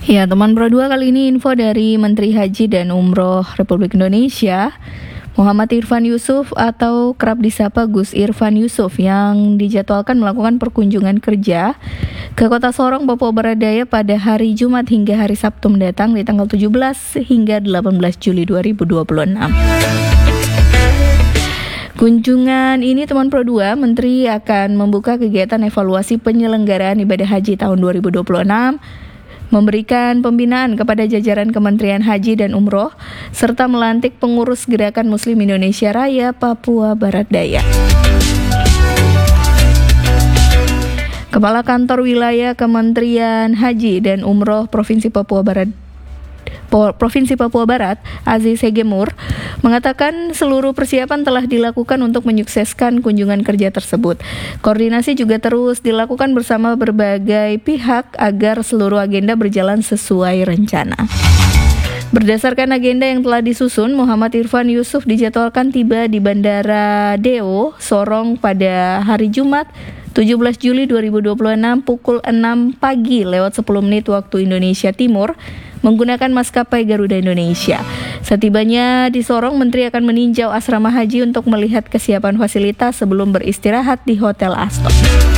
Ya, teman Pro 2 kali ini info dari Menteri Haji dan Umroh Republik Indonesia, Muhammad Irfan Yusuf atau kerap disapa Gus Irfan Yusuf yang dijadwalkan melakukan perkunjungan kerja ke Kota Sorong, Papua Barat Daya pada hari Jumat hingga hari Sabtu mendatang di tanggal 17 hingga 18 Juli 2026. Kunjungan ini teman Pro 2, Menteri akan membuka kegiatan evaluasi penyelenggaraan ibadah haji tahun 2026, memberikan pembinaan kepada jajaran Kementerian Haji dan Umroh, serta melantik pengurus Gerakan Muslim Indonesia Raya Papua Barat Daya. Kepala Kantor Wilayah Kementerian Haji dan Umroh Provinsi Papua Barat, Aziz Hegemur, mengatakan seluruh persiapan telah dilakukan untuk menyukseskan kunjungan kerja tersebut. Koordinasi juga terus dilakukan bersama berbagai pihak agar seluruh agenda berjalan sesuai rencana. Berdasarkan agenda yang telah disusun, Muhammad Irfan Yusuf dijadwalkan tiba di Bandara Deo, Sorong pada hari Jumat 17 Juli 2026 pukul 6 pagi lewat 10 menit waktu Indonesia Timur menggunakan maskapai Garuda Indonesia. Setibanya di Sorong, Menteri akan meninjau asrama haji untuk melihat kesiapan fasilitas sebelum beristirahat di Hotel Aston.